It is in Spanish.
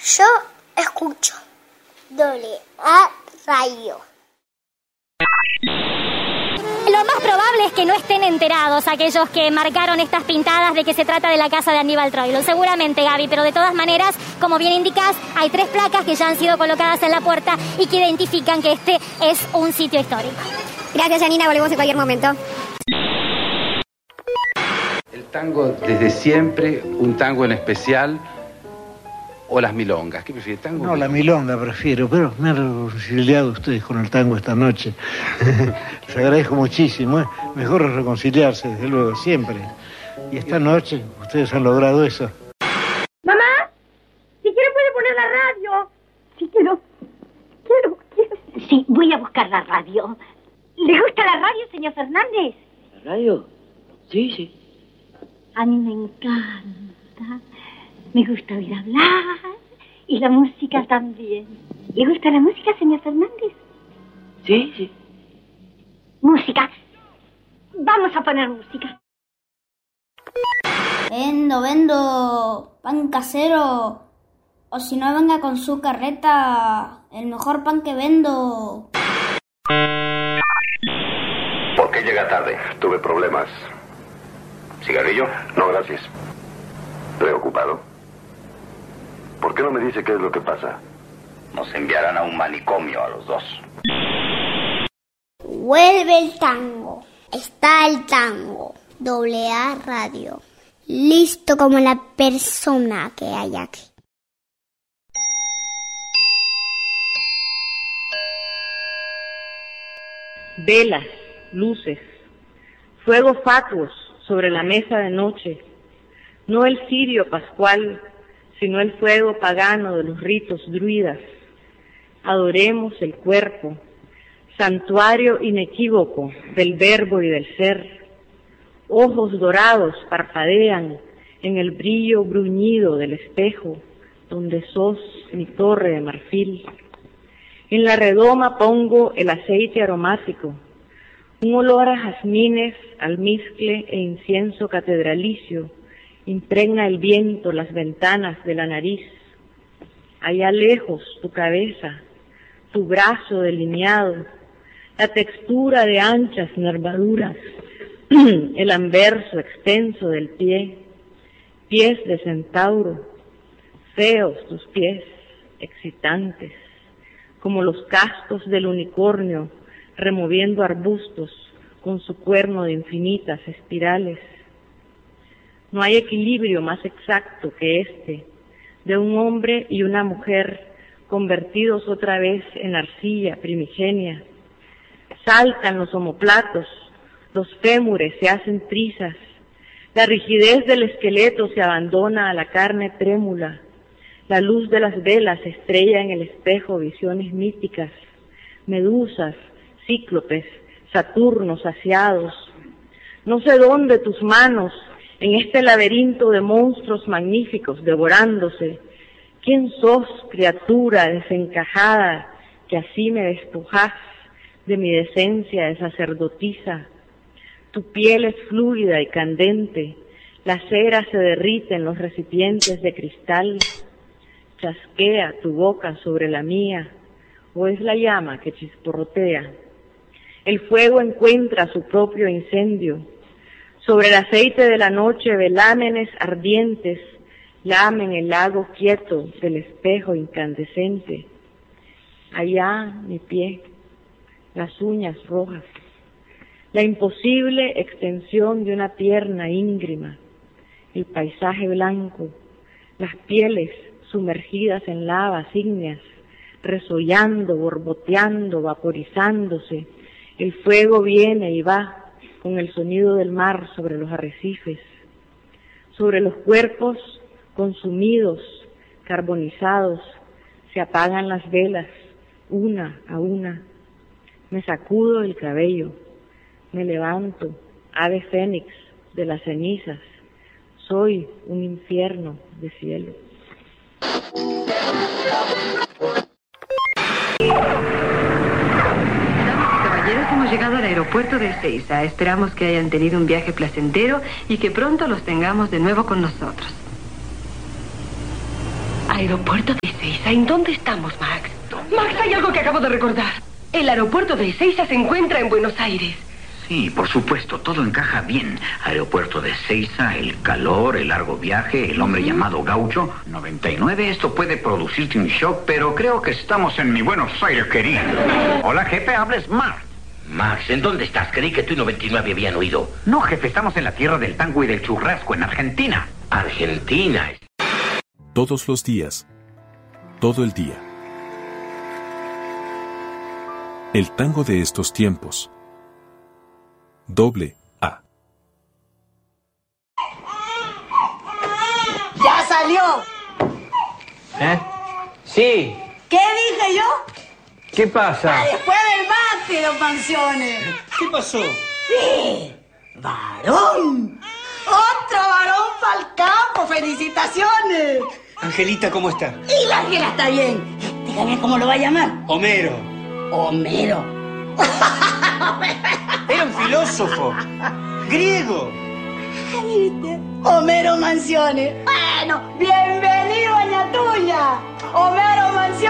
Yo escucho WA Radio. Lo más probable es que no estén enterados aquellos que marcaron estas pintadas de que se trata de la casa de Aníbal Troilo. Seguramente, Gaby, pero de todas maneras, como bien indicás, hay 3 placas que ya han sido colocadas en la puerta y que identifican que este es un sitio histórico. Gracias, Janina. Volvemos en cualquier momento. El tango desde siempre, un tango en especial, o las milongas. ¿Qué prefiere, tango? No, la milonga prefiero, pero me han reconciliado ustedes con el tango esta noche. Les agradezco muchísimo, ¿eh? Mejor es reconciliarse, desde luego, siempre. Y esta noche ustedes han logrado eso. Mamá, si quiere puede poner la radio. Sí, quiero. Sí, voy a buscar la radio. ¿Le gusta la radio, señor Fernández? ¿La radio? Sí. A mí me encanta. Me gusta oír hablar y la música también. ¿Le gusta la música, señor Fernández? Sí. Música. Vamos a poner música. Vendo pan casero. O si no, venga con su carreta. El mejor pan que vendo. ¿Por qué llega tarde? Tuve problemas. ¿Cigarrillo? No, gracias. ¿Preocupado? ¿Por qué no me dice qué es lo que pasa? Nos enviarán a un manicomio a los dos. Vuelve el tango. Está el tango. WA Radio. Listo como la persona que hay aquí. Velas, luces, fuegos fatuos sobre la mesa de noche. No el cirio pascual, sino el fuego pagano de los ritos druidas. Adoremos el cuerpo, santuario inequívoco del verbo y del ser. Ojos dorados parpadean en el brillo bruñido del espejo, donde sos mi torre de marfil. En la redoma pongo el aceite aromático, un olor a jazmines, almizcle e incienso catedralicio. Impregna el viento las ventanas de la nariz. Allá lejos tu cabeza, tu brazo delineado, la textura de anchas nervaduras, el anverso extenso del pie, pies de centauro, feos tus pies, excitantes, como los cascos del unicornio removiendo arbustos con su cuerno de infinitas espirales. No hay equilibrio más exacto que este, de un hombre y una mujer convertidos otra vez en arcilla primigenia. Saltan los omoplatos, los fémures se hacen trizas, la rigidez del esqueleto se abandona a la carne trémula, la luz de las velas estrella en el espejo visiones míticas, medusas, cíclopes, saturnos saciados. No sé dónde tus manos, en este laberinto de monstruos magníficos devorándose. ¿Quién sos, criatura desencajada, que así me despojás de mi decencia de sacerdotisa? Tu piel es fluida y candente, la cera se derrite en los recipientes de cristal. Chasquea tu boca sobre la mía, o es la llama que chisporrotea. El fuego encuentra su propio incendio. Sobre el aceite de la noche velámenes ardientes lamen el lago quieto del espejo incandescente. Allá mi pie, las uñas rojas, la imposible extensión de una pierna íngrima, el paisaje blanco, las pieles sumergidas en lavas ígneas, resollando, borboteando, vaporizándose. El fuego viene y va con el sonido del mar sobre los arrecifes, sobre los cuerpos consumidos, carbonizados, se apagan las velas, una a una. Me sacudo el cabello, me levanto, ave fénix de las cenizas, soy un infierno de cielo. Hemos llegado al aeropuerto de Ezeiza. Esperamos que hayan tenido un viaje placentero y que pronto los tengamos de nuevo con nosotros. Aeropuerto de Ezeiza. ¿En dónde estamos, Max? Max, hay algo que acabo de recordar. El aeropuerto de Ezeiza se encuentra en Buenos Aires. Sí, por supuesto, todo encaja bien. Aeropuerto de Ezeiza, el calor, el largo viaje, el hombre llamado Gaucho. 99, esto puede producirte un shock, pero creo que estamos en mi Buenos Aires, querido. Hola, jefe, hables Max. Max, ¿en dónde estás? Creí que tú y 99 habían oído. No, jefe, estamos en la tierra del tango y del churrasco, en Argentina. Argentina. Todos los días. Todo el día. El tango de estos tiempos. AA. ¡Ya salió! Sí. ¿Qué dije yo? ¿Qué pasa? Después del bate, don Mansiones. ¿Qué pasó? Sí. ¡Varón! ¡Otro varón para el campo! ¡Felicitaciones! Angelita, ¿cómo está? Y la Ángela está bien. Dígame cómo lo va a llamar. Homero. Homero. Era un filósofo. Griego. ¿Viste? Homero Mansiones. Bueno, bienvenido, doña Tuya. Homero Mansiones.